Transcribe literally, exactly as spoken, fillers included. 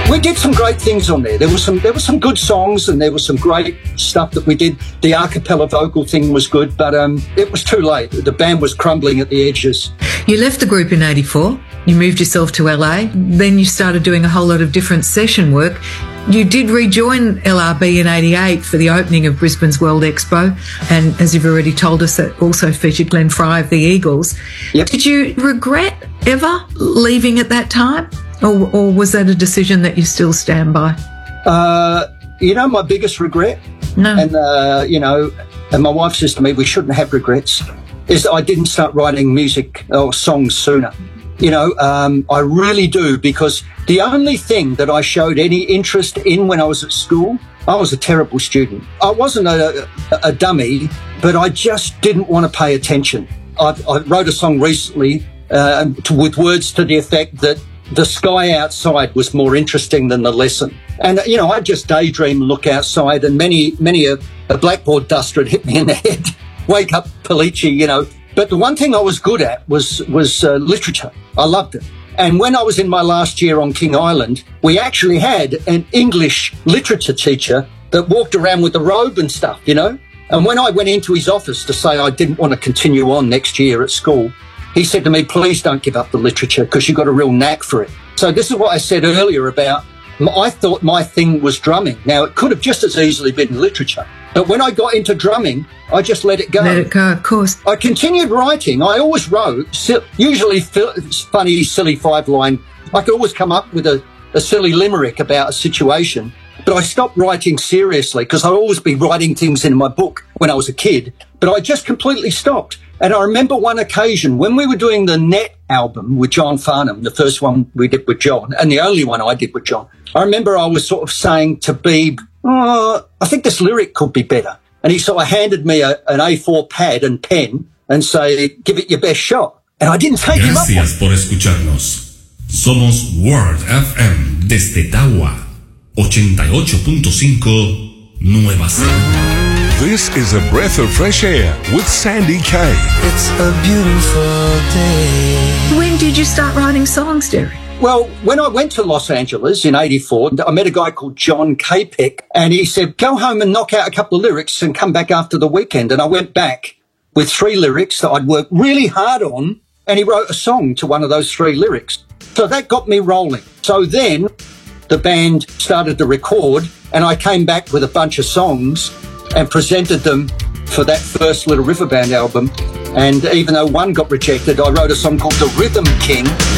We did some great things on there. There was some there were some good songs and there was some great stuff that we did. The a cappella vocal thing was good, but um, it was too late. The band was crumbling at the edges. You left the group in eighty-four. You moved yourself to L A. Then you started doing a whole lot of different session work. You did rejoin L R B in eighty-eight for the opening of Brisbane's World Expo. And as you've already told us, that also featured Glenn Fry of the Eagles. Yep. Did you regret ever leaving at that time? Or, or was that a decision that you still stand by? Uh, you know, my biggest regret, no. and, uh, you know, and my wife says to me, we shouldn't have regrets, is that I didn't start writing music or songs sooner. You know, um, I really do, because the only thing that I showed any interest in when I was at school, I was a terrible student. I wasn't a, a, a dummy, but I just didn't want to pay attention. I, I wrote a song recently uh, to, with words to the effect that the sky outside was more interesting than the lesson. And, you know, I just daydream, look outside, and many, many a, a blackboard duster had hit me in the head. Wake up, Polici, you know. But the one thing I was good at was, was uh, literature. I loved it. And when I was in my last year on King Island, we actually had an English literature teacher that walked around with a robe and stuff, you know. And when I went into his office to say I didn't want to continue on next year at school, he said to me, please don't give up the literature because you've got a real knack for it. So this is what I said earlier about, I thought my thing was drumming. Now, it could have just as easily been literature. But when I got into drumming, I just let it go. Let it go, of course. I continued writing. I always wrote, usually funny, silly five-line. I could always come up with a, a silly limerick about a situation. But I stopped writing seriously because I'd always be writing things in my book when I was a kid. But I just completely stopped. And I remember one occasion when we were doing the Net album with John Farnham, the first one we did with John, and the only one I did with John. I remember I was sort of saying to Beeb, oh, I think this lyric could be better. And he sort of handed me a, an A four pad and pen and say, give it your best shot. And I didn't take him up on it. Gracias por escucharnos. Somos World F M desde Tawa, ochenta y ocho punto cinco, Nueva Zelanda. This is a breath of fresh air with Sandy Kay. It's a beautiful day. When did you start writing songs, Derek? Well, when I went to Los Angeles in eighty-four, I met a guy called John Capek, and he said, go home and knock out a couple of lyrics and come back after the weekend. And I went back with three lyrics that I'd worked really hard on, and he wrote a song to one of those three lyrics. So that got me rolling. So then the band started to record, and I came back with a bunch of songs and presented them for that first Little River Band album. And even though one got rejected, I wrote a song called The Rhythm King.